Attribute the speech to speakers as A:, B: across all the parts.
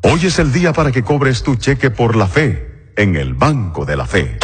A: Hoy es el día para que cobres tu cheque por la fe en el Banco de la Fe.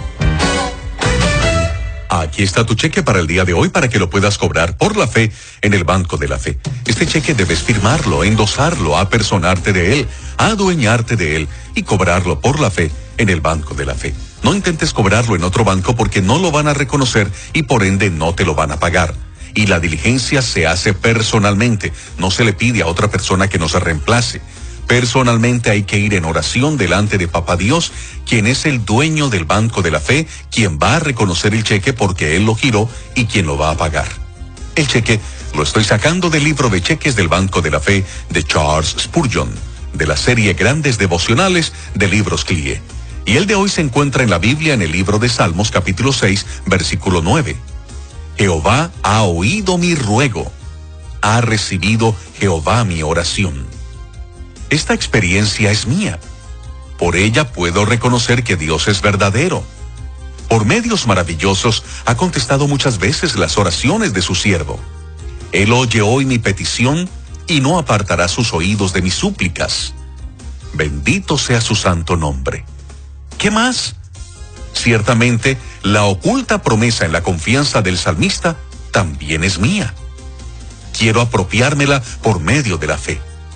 B: Aquí está tu cheque para el día de hoy para que lo puedas cobrar por la fe en el Banco de la Fe. Este cheque debes firmarlo, endosarlo, apersonarte de él, adueñarte de él y cobrarlo por la fe en el Banco de la Fe. No intentes cobrarlo en otro banco porque no lo van a reconocer y por ende no te lo van a pagar. Y la diligencia se hace personalmente, no se le pide a otra persona que nos reemplace. Personalmente hay que ir en oración delante de Papá Dios, quien es el dueño del Banco de la Fe, quien va a reconocer el cheque porque Él lo giró y quien lo va a pagar. El cheque lo estoy sacando del libro de cheques del Banco de la Fe de Charles Spurgeon, de la serie Grandes Devocionales de Libros CLIE. Y el de hoy se encuentra en la Biblia en el libro de Salmos capítulo 6, versículo 9. Jehová ha oído mi ruego, ha recibido Jehová mi oración. Esta experiencia es mía. Por ella puedo reconocer que Dios es verdadero. Por medios maravillosos ha contestado muchas veces las oraciones de su siervo. Él oye hoy mi petición y no apartará sus oídos de mis súplicas. Bendito sea su santo nombre. ¿Qué más? Ciertamente, la oculta promesa en la confianza del salmista también es mía. Quiero apropiármela por medio de la fe.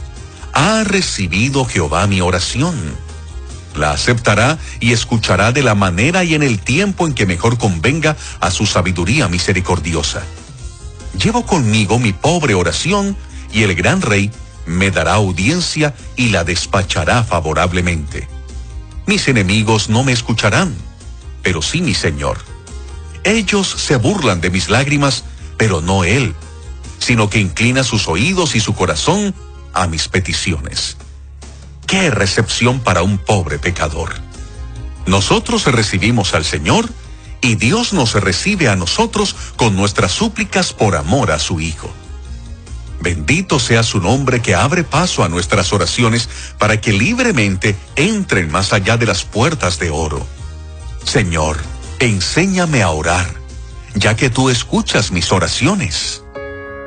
B: Ha recibido Jehová mi oración. La aceptará y escuchará de la manera y en el tiempo en que mejor convenga a su sabiduría misericordiosa. Llevo conmigo mi pobre oración y el gran rey me dará audiencia y la despachará favorablemente. Mis enemigos no me escucharán, pero sí mi Señor. Ellos se burlan de mis lágrimas, pero no Él, sino que inclina sus oídos y su corazón a mis peticiones. ¡Qué recepción para un pobre pecador! Nosotros recibimos al Señor y Dios nos recibe a nosotros con nuestras súplicas por amor a su Hijo. Bendito sea su nombre que abre paso a nuestras oraciones para que libremente entren más allá de las puertas de oro. Señor, enséñame a orar, ya que tú escuchas mis oraciones.